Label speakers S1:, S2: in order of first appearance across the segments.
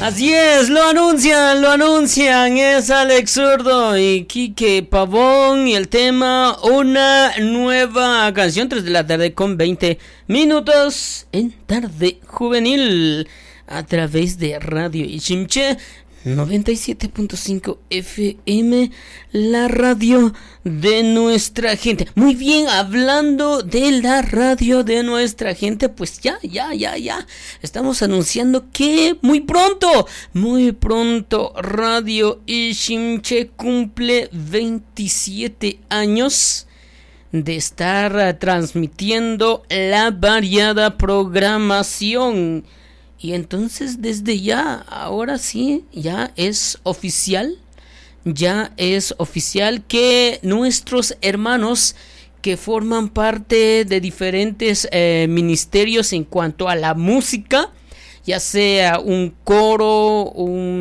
S1: Así es, lo anuncian, es Alex Zurdo y Quique Pavón y el tema Una Nueva Canción, 3 de la tarde con 20 minutos en Tarde Juvenil a través de Radio Iximché 97.5 FM, la radio de nuestra gente. Muy bien, hablando de la radio de nuestra gente, pues ya. Estamos anunciando que muy pronto, Radio Iximché cumple 27 años de estar transmitiendo la variada programación. Y entonces desde ya, ahora sí, ya es oficial que nuestros hermanos que forman parte de diferentes ministerios en cuanto a la música, ya sea un coro,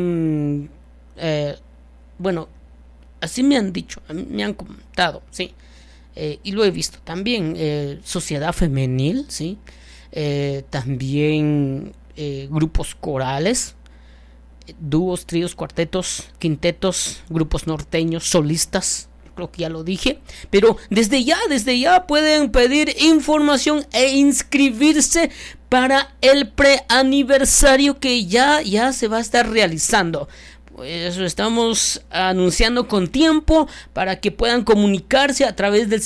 S1: bueno, así me han dicho, me han comentado, sí, y lo he visto también, sociedad femenil, sí, también grupos corales, dúos, tríos, cuartetos, quintetos, grupos norteños, solistas, creo que ya lo dije, pero desde ya pueden pedir información e inscribirse para el preaniversario que ya se va a estar realizando. Pues eso estamos anunciando con tiempo para que puedan comunicarse a través del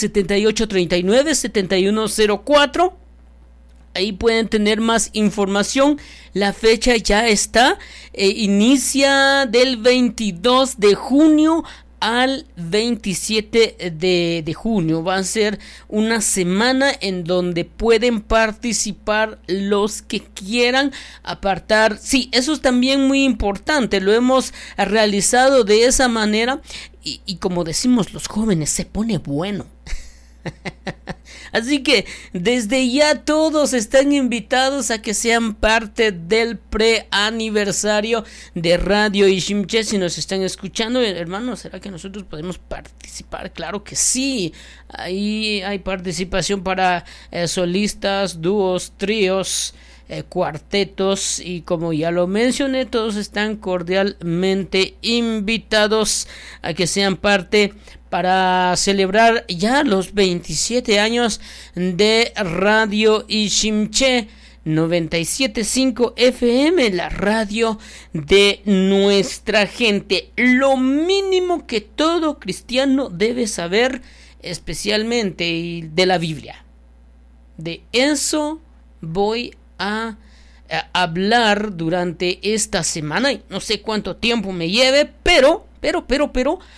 S1: 7839-7104. Ahí pueden tener más información. La fecha ya está. Inicia del 22 de junio al 27 de junio. Va a ser una semana en donde pueden participar los que quieran apartar. Sí, eso es también muy importante. Lo hemos realizado de esa manera. Y como decimos los jóvenes, se pone bueno. Así que desde ya todos están invitados a que sean parte del preaniversario de Radio Iximché. Si nos están escuchando, hermanos, ¿será que nosotros podemos participar? Claro que sí. Ahí hay participación para solistas, dúos, tríos, cuartetos, y como ya lo mencioné, todos están cordialmente invitados a que sean parte para celebrar ya los 27 años de Radio Iximché 97.5 FM, la radio de nuestra gente. Lo mínimo que todo cristiano debe saber, especialmente de la Biblia. De eso voy a hablar durante esta semana, y no sé cuánto tiempo me lleve, pero